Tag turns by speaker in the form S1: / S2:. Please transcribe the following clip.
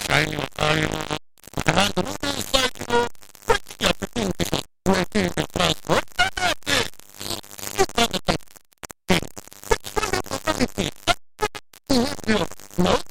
S1: shiny tayo. Kailangan ko sa iyo. Kaya pipindi ko. Working the transport. No?